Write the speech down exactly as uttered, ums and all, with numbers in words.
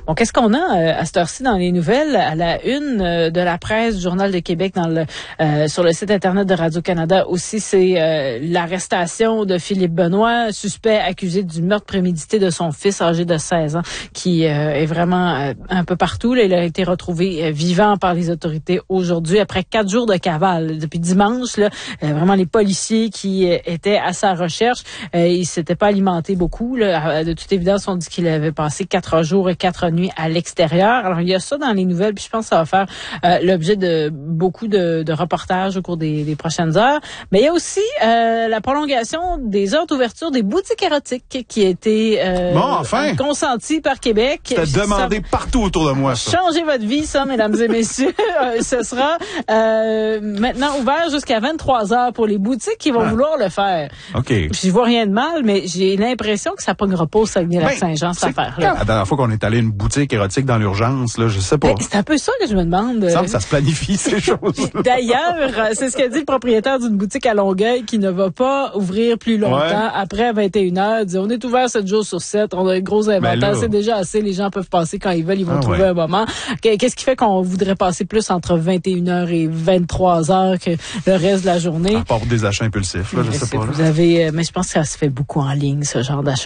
Bon, qu'est-ce qu'on a euh, à cette heure-ci dans les nouvelles? À la une euh, de la presse, du Journal de Québec, dans le euh, sur le site Internet de Radio-Canada aussi, c'est euh, l'arrestation de Philippe Benoît, suspect accusé du meurtre prémédité de son fils âgé de seize ans, qui euh, est vraiment euh, un peu partout. Là, il a été retrouvé euh, vivant par les autorités aujourd'hui, après quatre jours de cavale. Depuis dimanche, là, euh, vraiment les policiers qui euh, étaient à sa recherche, euh, ils s'étaient pas alimentés beaucoup. Là. De toute évidence, on dit qu'il avait passé quatre jours et quatre nuits à l'extérieur. Alors, il y a ça dans les nouvelles, puis je pense que ça va faire euh, l'objet de beaucoup de, de reportages au cours des, des prochaines heures. Mais il y a aussi euh, la prolongation des heures d'ouverture des boutiques érotiques qui a été euh, bon, enfin. consentie par Québec. C'était demandé ça, partout autour de moi, ça. Changez votre vie, ça, mesdames et messieurs. Ce sera euh, maintenant ouvert jusqu'à vingt-trois heures pour les boutiques qui vont ah. vouloir le faire. OK. Je vois rien de mal, mais j'ai l'impression que ça pognera pas au Saguenay-Lac-Saint-Jean, cette affaire-là. La dernière fois qu'on est allé à une boutique érotique dans l'urgence, là, je sais pas. C'est un peu ça que je me demande. Il semble que ça se planifie, ces choses. D'ailleurs, c'est ce que dit le propriétaire d'une boutique à Longueuil qui ne va pas ouvrir plus longtemps ouais. après vingt et une heures. Il dit, on est ouvert sept jours sur sept, on a un gros inventaire, c'est déjà assez, les gens peuvent passer quand ils veulent, ils vont ah, trouver ouais. un moment. Qu'est-ce qui fait qu'on voudrait passer plus entre vingt et une heures et vingt-trois heures que le reste de la journée? À part des achats impulsifs, là, je sais pas. Là. Vous avez, mais je pense que ça se fait beaucoup en ligne, ce genre d'achat.